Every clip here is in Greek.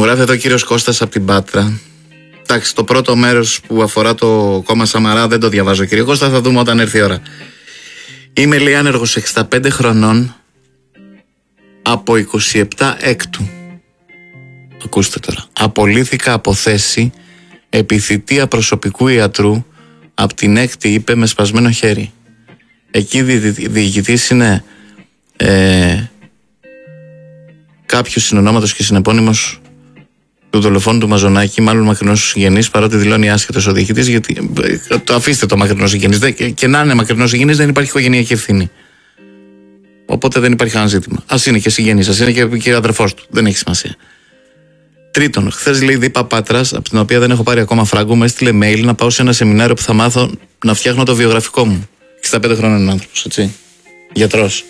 γράφει εδώ ο κύριος Κώστας από την Πάτρα. Εντάξει, το πρώτο μέρος που αφορά το κόμμα Σαμαρά δεν το διαβάζω, κύριε Κώστα, θα δούμε όταν έρθει η ώρα. Είμαι, λέει, άνεργος 65 χρονών από 27 έκτου. Ακούστε τώρα. Απολύθηκα από θέση επί θητεία προσωπικού ιατρού από την έκτη, είπε, με σπασμένο χέρι. Εκεί διοικητής είναι κάποιος συνονόματος και συνεπώνυμος του δολοφόνου του Μαζονάκη, μάλλον μακρινός συγγενής, παρότι δηλώνει άσχετος ο διοικητής, γιατί το αφήστε το μακρινός συγγενής. Και να είναι μακρινός συγγενής, δεν υπάρχει οικογενειακή ευθύνη. Οπότε δεν υπάρχει ένα ζήτημα. Ας είναι και συγγενής, ας είναι και αδερφός του. Δεν έχει σημασία. Τρίτον, χθες, λέει, Δήπα Πάτρας, από την οποία δεν έχω πάρει ακόμα φράγκο, μου έστειλε mail να πάω σε ένα σεμινάριο που θα μάθω να φτιάχνω το βιογραφικό μου. 65 χρόνων είναι άνθρωπος, έτσι. Γιατρός.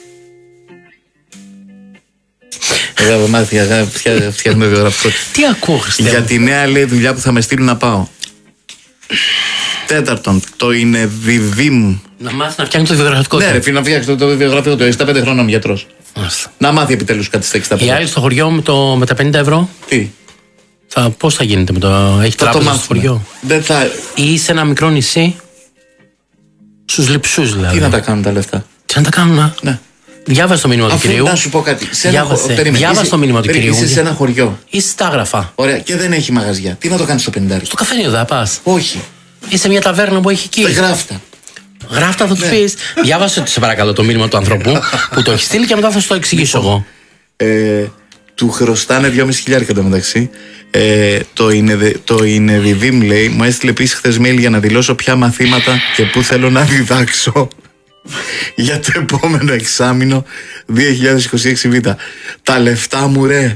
Εγώ μάθηκα, φτιάχνω βιογραφικό. Τι ακούγεστε? Για τη νέα, λέει, δουλειά που θα με στείλουν να πάω. Τέταρτον, το είναι διδήμ. Να μάθει να φτιάχνει το βιογραφικό. Ναι, ρε φίλε, να φτιάξει το βιογραφικό του. 65 χρόνων γιατρός. Να μάθει επιτέλους κάτι στα 65. Οι άλλοι στο χωριό με τα 50 ευρώ. Τι? Πώς θα γίνεται με το. Έχει τράπεζα στο χωριό. Δεν θα... Ή σε ένα μικρό νησί. Στους λειψούς δηλαδή. Τι να τα κάνουν τα λεφτά? Τι να τα κάνουν, ναι. Διάβασε το μήνυμα του κυρίου. Να σου πω κάτι. Διάβασε το μήνυμα του κυρίου. Είσαι σε ένα χωριό. Είσαι στα Άγραφα. Ωραία, και δεν έχει μαγαζιά. Τι να το κάνεις στο 50? Στο καφενείο θα πας? Όχι. Είσαι μια ταβέρνα που έχει εκεί. Γράφτα. Γράφτα, θα του πεις. Διάβασε, σε παρακαλώ, το μήνυμα του ανθρώπου που το έχει στείλει και μετά θα σου το εξηγήσω εγώ. Του χρωστάνε 2.500 εντωμεταξύ. Το είναι διδήμ, λέει. Μου έστειλε επίσης χθες mail για να δηλώσω ποια μαθήματα και πού θέλω να διδάξω για το επόμενο εξάμηνο 2026 Β. Τα λεφτά μου, ρε.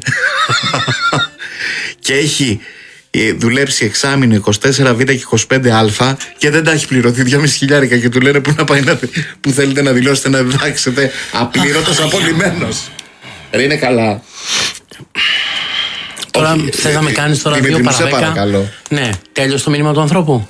Και έχει δουλέψει εξάμηνο 24 Β και 25 Α και δεν τα έχει πληρωθεί 2.500 και του λένε που θέλετε να δηλώσετε να διδάξετε, απλήρωτος απολυμμένος. Ρε, είναι καλά. Τώρα θες να με κάνεις τώρα 2 παρα 10? Ναι, τέλειωσε το μήνυμα του ανθρώπου.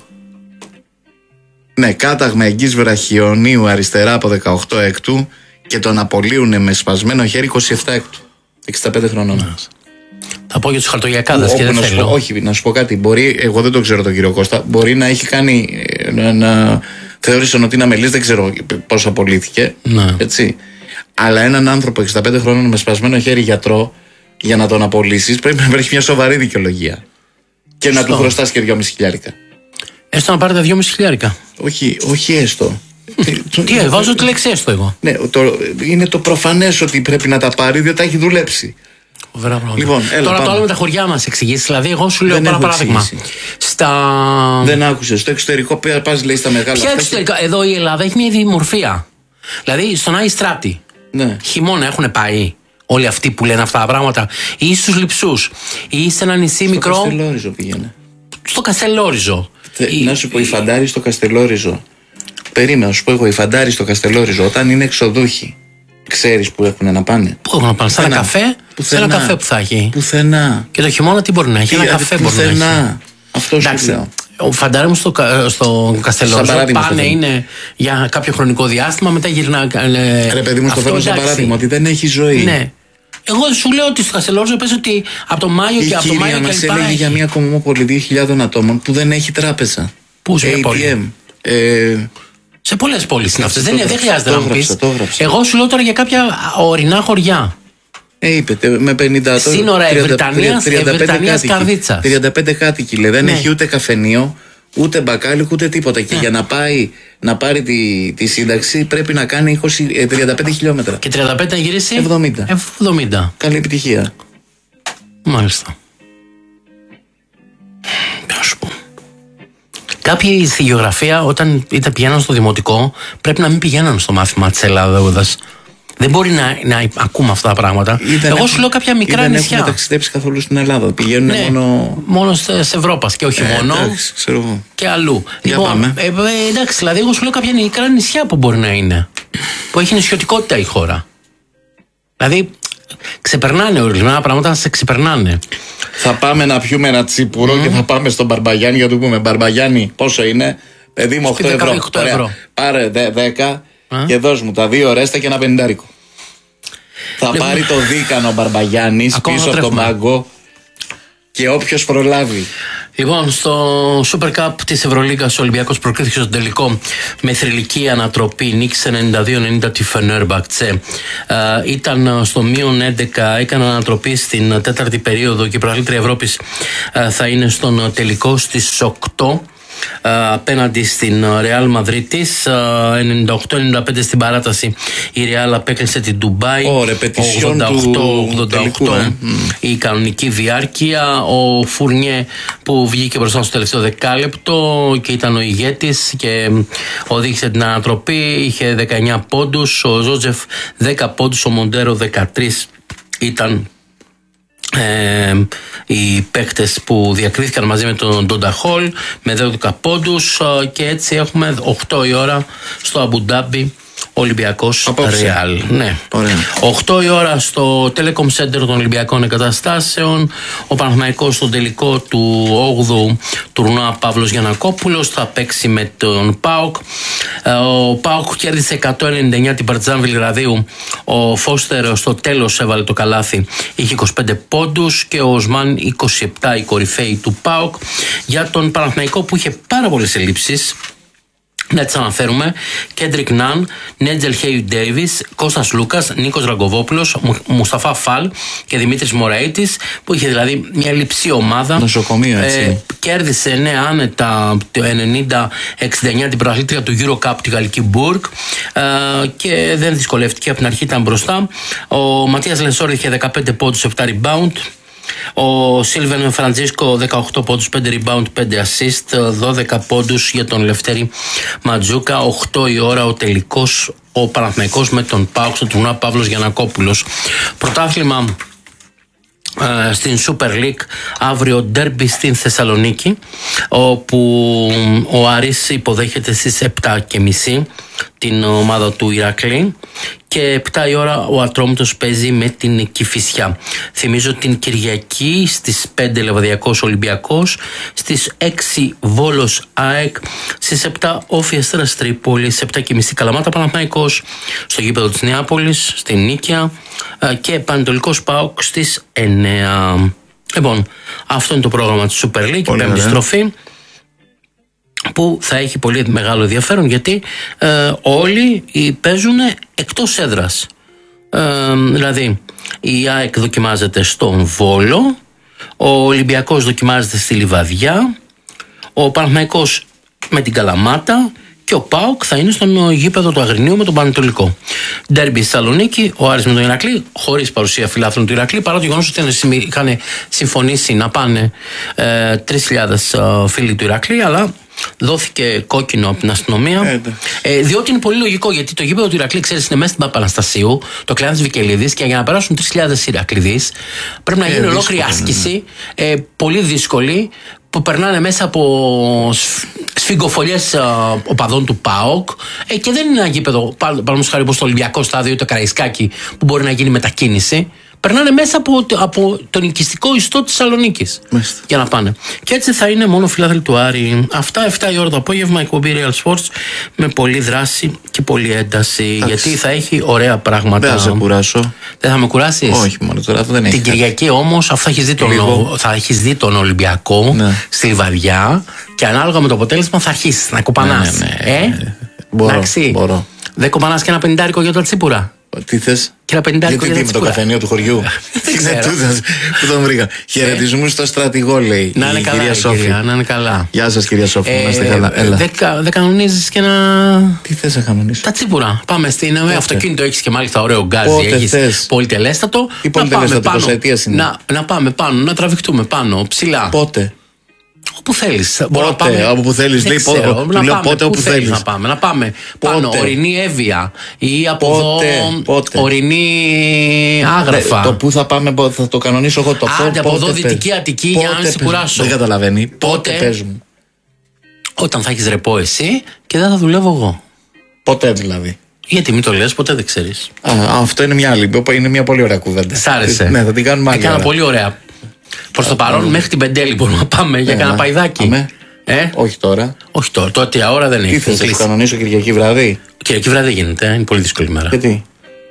Ναι, κάταγμα εγγύς βραχιονίου αριστερά από 18 έκτου και τον απολύουνε με σπασμένο χέρι 27 έκτου. 65 χρονών. Θα πω για τους χαρτογιακάδες και δεν θέλω. Όχι, να σου πω κάτι. Μπορεί, εγώ δεν το ξέρω τον κύριο Κώστα, μπορεί να έχει κάνει να θεώρησαν ότι είναι αμελής, δεν ξέρω πώς απολύθηκε. Ναι. Έτσι. Αλλά έναν άνθρωπο 65 χρόνων με σπασμένο χέρι γιατρό, για να τον απολύσεις πρέπει να βρει μια σοβαρή δικαιολογία. Και να του χρωστάς και 2.500. Έστω να πάρετε 2.500. Όχι έστω. Τι, βάζω τη λέξη έστω εγώ. Ναι, είναι το προφανές ότι πρέπει να τα πάρει, διότι τα έχει δουλέψει. Λοιπόν, τώρα το άλλο με τα χωριά μας εξηγήσει. Δηλαδή, εγώ σου λέω ένα παράδειγμα. Δεν άκουσες. Στο εξωτερικό πας, λέει, στα μεγάλα. Ποια εξωτερικά? Εδώ η Ελλάδα έχει μια ιδιομορφία. Δηλαδή, στον Άη Στράτη. Ναι. Χειμώνα έχουν πάει όλοι αυτοί που λένε αυτά τα πράγματα. Ή στους Λειψούς. Ή σε ένα νησί μικρό. Στο Καστελόριζο πήγαινε. Στο Καστελόριζο. Να σου πω, η Φαντάρη στο Καστελόριζο. Περίμενα, να σου πω εγώ, η Φαντάρη στο Καστελόριζο, όταν είναι εξοδούχοι, ξέρεις που έχουν να πάνε? Πού έχουν να πάνε? Σε ένα καφέ? Σε ένα καφέ που θα έχει. Πουθενά. Και το χειμώνα τι μπορεί να έχει? Ένα καφέ μπορεί να έχει. Αυτό σου λέω. Φαντάρι μου στο Καστελόριζο πάνε, είναι για κάποιο χρονικό διάστημα, μετά γυρνά. Ρε παιδί μου, στο φέρνω σαν παράδειγμα ότι δεν έχει ζωή. Ναι. Εγώ σου λέω ότι στο Καστελόριζο πες ότι από το Μάιο και από το Μάιο και μας έλεγε για μια κομμόπολη 2.000 ατόμων που δεν έχει τράπεζα. Πού, σε πόλη? Σε πολλές πόλεις είναι αυτές. Δεν χρειάζεται να μου πεις. Εγώ σου λέω τώρα για κάποια ορεινά χωριά. Είπε με 50 σύνορα Βρυτανίας Καρδίτσας. 35 κάτοικοι, λέει. Δεν έχει ούτε καφενείο, ούτε μπακάλι, ούτε τίποτα. Και για να πάρει τη σύνταξη πρέπει να κάνει 35 χιλιόμετρα. Και 35 να γυρίσει 70. Καλή επιτυχία. Μάλιστα. Κάποιοι στη γεωγραφία, όταν πηγαίναν στο δημοτικό, πρέπει να μην πηγαίναν στο μάθημα της Ελλάδας. Δεν μπορεί να ακούμε αυτά τα πράγματα. Εγώ σου λέω κάποια μικρά νησιά. Δεν έχουν ταξιδέψει καθόλου στην Ελλάδα. Πηγαίνουν μόνο σε Ευρώπας και όχι μόνο. Εντάξει, ξέρω εγώ. Και αλλού. Λοιπόν, εντάξει, δηλαδή, εγώ σου λέω κάποια μικρά νησιά που μπορεί να είναι. Που έχει νησιωτικότητα η χώρα. Δηλαδή, ξεπερνάνε ορισμένα πράγματα, σε ξεπερνάνε. Θα πάμε να πιούμε ένα τσίπουρο και θα πάμε στον Μπαρμπαγιάννη για να του πούμε: Μπαρμπαγιάννη, πόσο είναι? Παιδί μου, 8 ευρώ. Πάρε 10 και δώσ' μου τα 2 ρέστα και ένα 50. Θα πάρει το δίκανο Μπαρμπαγιάννης πίσω από τον πάγκο. Και όποιος προλάβει. Λοιπόν, στο Super Cup της Ευρωλίγκας ο Ολυμπιακός προκρίθηκε στον τελικό με θρυλική ανατροπή. Νίκησε 92-90 τη Φενέρμπαχτσε. Ήταν στο μείον 11, έκανε ανατροπή στην τέταρτη περίοδο και η πρωταθλήτρια Ευρώπης θα είναι στον τελικό στις 8. Απέναντι στην Ρεάλ Μαδρίτης. 98-95 στην παράταση η Ρεάλ απέκλεισε την Ντουμπάι. 88-88 η κανονική διάρκεια. Ο Φουρνιέ που βγήκε μπροστά στο τελευταίο δεκάλεπτο και ήταν ο ηγέτης και οδήγησε την ανατροπή, είχε 19 πόντους, ο Ζότζεφ 10 πόντους, ο Μοντέρο 13 ήταν οι παίκτες που διακρίθηκαν μαζί με τον Ντόντα Χολ με 12 πόντους και έτσι έχουμε 8 η ώρα στο Αμπουντάμπι Ολυμπιακός Ρεάλ. Ναι. 8 η ώρα στο Telecom Center των Ολυμπιακών Εγκαταστάσεων. Ο Παναθηναϊκός στον τελικό του 8ου τουρνουά Παύλος Γιαννακόπουλος θα παίξει με τον ΠΑΟΚ. Ο ΠΑΟΚ κέρδισε 199 την Παρτιζάν Βελιγραδίου. Ο Φώστερ στο τέλος έβαλε το καλάθι, είχε 25 πόντους και ο Οσμάν 27, η κορυφαίοι του ΠΑΟΚ. Για τον Παναθηναϊκό που είχε πάρα πολλές ελλείψεις, να τις αναφέρουμε: Κέντρικ Ναν, Νέτζελ Χέιου Ντέιβις, Κώστας Λούκας, Νίκος Ραγκοβόπουλος, Μουσταφά Φαλ και Δημήτρης Μωραΐτης, που είχε δηλαδή μια λειψή ομάδα. Νοσοκομείο, έτσι. Κέρδισε άνετα το 90-69 την πρωταθλήτρια του Eurocup, τη Γαλλική Μπουργκ, και δεν δυσκολεύτηκε, από την αρχή ήταν μπροστά. Ο Ματίας Λεσόρ είχε 15 πόντους, 7 rebound. Ο Σίλβεν Φραντζίσκο 18 πόντους, 5 rebound, 5 assist, 12 πόντους για τον Λευτέρη Ματζούκα. 8 η ώρα ο τελικός, ο Παναθηναϊκός με τον ΠΑΟΚ στο τουρνουά Παύλος Γιαννακόπουλος. Πρωτάθλημα στην Super League, αύριο ντέρμπι στην Θεσσαλονίκη, όπου ο Άρης υποδέχεται στις 7:30 την ομάδα του Ηρακλή και 7 η ώρα ο Ατρόμητος παίζει με την Κηφισιά. Θυμίζω την Κυριακή στις 5 Λεβαδιακός Ολυμπιακός, στις 6 Βόλος ΑΕΚ, στις 7 Όφη Αστέρας Τρίπολης, στις 7:30 Καλαμάτα Παναθηναϊκός, στο γήπεδο της Νεάπολης, στην Νίκαια, και Πανετολικός ΠΑΟΚ στις 9. Λοιπόν, αυτό είναι το πρόγραμμα της Super League, η πέμπτη στροφή, που θα έχει πολύ μεγάλο ενδιαφέρον, γιατί όλοι παίζουν εκτός έδρας. Δηλαδή η ΑΕΚ δοκιμάζεται στον Βόλο, ο Ολυμπιακός δοκιμάζεται στη Λιβαδιά, ο Παναθηναϊκός με την Καλαμάτα και ο ΠΑΟΚ θα είναι στον γήπεδο του Αγρινίου με τον Πανετολικό. Ντέρμπι στη Θεσσαλονίκη, ο Άρης με τον Ηρακλή, χωρίς παρουσία φιλάθλων του Ηρακλή, παρά το γεγονός ότι είχαν συμφωνήσει να πάνε 3.000 φίλοι του Ηρακλή, αλλά δόθηκε κόκκινο από την αστυνομία. Διότι είναι πολύ λογικό, γιατί το γήπεδο του Ηρακλή, ξέρεις, είναι μέσα στην Παπαναστασίου, το Κλεάνθης Βικελίδης, και για να περάσουν 3.000 Ηρακλήδης πρέπει να γίνει ολόκληρη άσκηση, πολύ δύσκολη, που περνάνε μέσα από σφιγγοφολιές οπαδών του ΠΑΟΚ, και δεν είναι ένα γήπεδο, παραδείγματος χάρη, όπως το Ολυμπιακό Στάδιο ή το Καραϊσκάκι, που μπορεί να γίνει μετακίνηση. Περνάνε μέσα από τον οικιστικό ιστό της Θεσσαλονίκης για να πάνε. Και έτσι θα είναι μόνο φιλάθλοι του Άρη. Αυτά 7 η ώρα το απόγευμα, εκπομπή Real Sports, με πολλή δράση και πολλή ένταση. Γιατί θα έχει ωραία πράγματα. Δεν θα σε κουράσω. Δεν θα με κουράσεις? Όχι, μόνο τώρα, αυτό δεν έχει. Την Κυριακή όμως, αφού θα έχεις δει τον Ολυμπιακό στη Λιβαδιά, και ανάλογα με το αποτέλεσμα θα αρχίσεις να κοπανάς. Μπορώ. Δεν κοπανάς και ένα 50 για το τσίπουρα? Τι θες? Γιατί τι με το καφενείο του χωριού? Πού τον βρήκα. Χαιρετισμούς στο στρατηγό, λέει. Να είναι καλά, κυρία Σόφη. Να είναι καλά. Γεια σας, κυρία Σόφη. Να είστε καλά. Δεν κανονίζεις και να. Τι θες να κανονίσω? Τα τσίπουρα. Πάμε στην αυτοκίνητο, έχεις και μάλιστα ωραίο γκάζι. Έχεις πολυτελέστατο. Τι πολυτελέστατο, ποσοετίας είναι? Να πάμε πάνω, να τραβηχτούμε πάνω, ψηλά. Πότε? Όπου θέλεις. Πότε, όπου θέλεις. Λέει πότε, όπου θέλεις. Να πάμε πάνω, ορεινή Εύβοια ή από εδώ ορεινή Άγραφα. Το που θα πάμε, θα το κανονίσω εγώ. Άντε από εδώ Δυτική Αττική, για να μην σε κουράσω. Δεν καταλαβαίνει. Πότε παίζουμε? Όταν θα έχεις ρεπό εσύ και δεν θα δουλεύω εγώ. Ποτέ δηλαδή? Γιατί μην το λες, ποτέ δεν ξέρεις. Αυτό είναι μια άλλη. Είναι μια πολύ ωραία κουβέντα. Σ' άρεσε? Ναι, θα την κάνουμε άλλη. Έκανα πολύ ωραία. Προς το παρόν, μέχρι την Πεντέλη μπορούμε να πάμε για κανένα παϊδάκι. Όχι τώρα. Όχι τώρα, τώρα 3 ώρα δεν έχει. Τι θες, να κανονίσω Κυριακή βράδυ? Κυριακή βράδυ δεν γίνεται, είναι πολύ δύσκολη μέρα. Γιατί?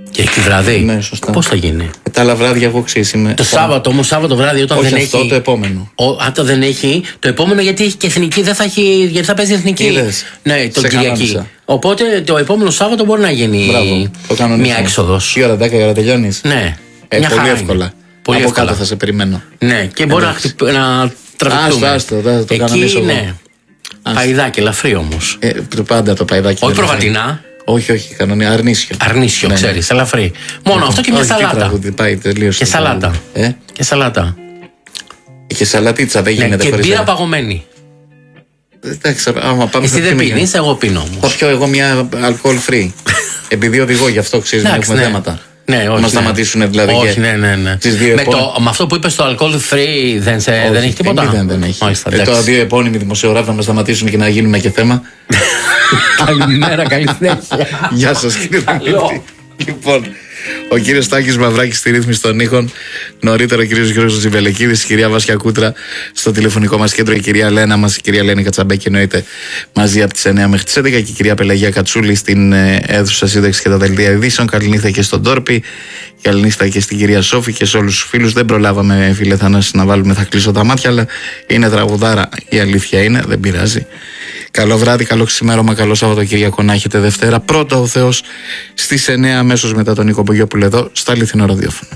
Κυριακή βράδυ. Ναι, σωστά. Πώς θα γίνει? Τα άλλα βράδια εγώ ξέρεις είμαι. Το Σάββατο όμως, Σάββατο βράδυ όταν όχι δεν αυτό, έχει. το επόμενο. Το δεν έχει. Το επόμενο γιατί έχει και εθνική, δεν θα έχει. Γιατί θα παίζει εθνική. Είδες. Ναι, το Σε Κυριακή. κανόνισα. Οπότε το επόμενο Σάββατο μπορεί να γίνει. Μπράβο, το κανονίζω. Μια έξοδος. Τι ώρα, 10 η ώρα τελειώνεις? Ναι. Πολύ Μια χαρά εύκολα. είναι. Πολύ Από εύκολα. κάτω θα σε περιμένω. Ναι, και μπορεί να τραβηχτούμε. Άστο, θα το κανονίσω εγώ. Ναι. Παϊδάκι, ελαφρύ όμως. Πάντα το παϊδάκι. Όχι προβατινά. Όχι, κανονικά. Αρνίσιο. Αρνίσιο, Ναι, ξέρεις, ελαφρύ. Μόνο αυτό και μια όχι, σαλάτα. τραγούδι, πάει τελείως. Και σαλάτα. Και σαλάτα. Και σαλατίτσα δεν γίνεται Και χωρίς μπύρα ένα. παγωμένη. Εντάξει, άμα πάμε. Εσύ δεν πίνεις, εγώ πίνω όμως. Θα πιω εγώ μια alcohol free. Επειδή οδηγώ, γι' αυτό ξέρεις, δεν έχουμε θέματα. Ναι, όχι. Να σταματήσουν δηλαδή. Όχι, ναι. Με αυτό που είπες το alcohol free δεν έχει τίποτα. Δεν έχει. Τώρα δύο επώνυμοι δημοσιογράφοι να μας σταματήσουν και να γίνουμε και θέμα. Καλημέρα, καλή συνέχεια. Γεια σας κύριε Δημήτρη. Λοιπόν, ο κύριος Τάκης Μαυράκης στη ρύθμιση των ήχων. Νωρίτερα ο κύριος Γιώργος Τζιβελεκίδης, η κυρία Βάσια Κούτρα στο τηλεφωνικό μας κέντρο, η κυρία Λένα μας, η κυρία Λένη Κατσαμπέκη εννοείται μαζί από τις 9 μέχρι τις 11 και η κυρία Πελαγία Κατσούλη στην αίθουσα σύνταξη και τα δελτία ειδήσεων. Καληνύχτα και στον Τόρπι, καληνύχτα και στην κυρία Σόφη και σε όλους τους φίλους. Δεν προλάβαμε, φίλε Θανάση, να βάλουμε Θα κλείσω τα μάτια, αλλά είναι τραγουδάρα, η αλήθεια είναι, δεν πειράζει. Καλό βράδυ, καλό ξημέρωμα, καλό Σαββατοκύριακο να έχετε Δευτέρα. Πρώτα ο Θεός στις 9 αμέσως μετά τον Νίκο Μπογιόπουλο εδώ στα αληθινό ραδιόφωνο.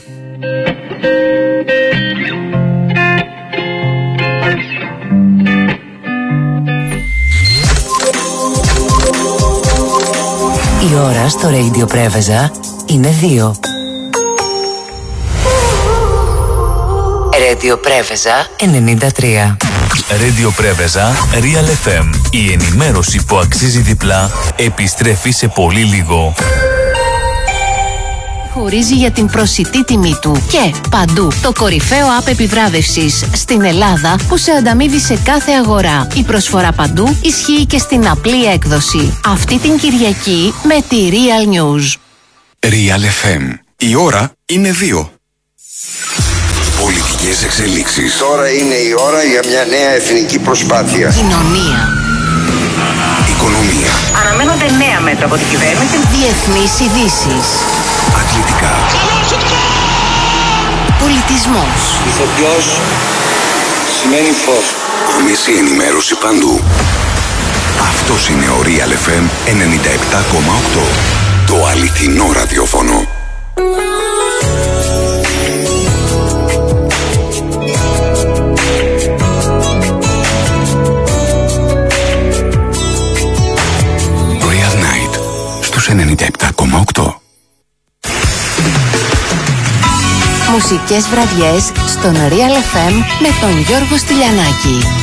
Η ώρα στο Radio Πρέβεζα είναι 2. Radio Πρέβεζα 93. Radio Πρέβεζα Real FM. Η ενημέρωση που αξίζει διπλά επιστρέφει σε πολύ λίγο. Χωρίζει για την προσιτή τιμή του και παντού το κορυφαίο app επιβράβευσης στην Ελλάδα που σε ανταμείβει σε κάθε αγορά. Η προσφορά παντού ισχύει και στην απλή έκδοση. Αυτή την Κυριακή με τη Real News. Real FM. Η ώρα είναι 2. Πολιτικές εξελίξεις. Τώρα είναι η ώρα για μια νέα εθνική προσπάθεια. Κοινωνία. Οικονομία. Αναμένονται νέα μέτρα από την κυβέρνηση. Διεθνείς ειδήσεις. Αθλητικά. Πολιτισμός. Ηθοποιός σημαίνει φως. Άμεση ενημέρωση παντού. Αυτός είναι ο Real FM 97,8. Το αληθινό ραδιόφωνο. Real Night στους 97,8. Μουσικές βραδιές στον Real FM με τον Γιώργο Στυλιανάκη.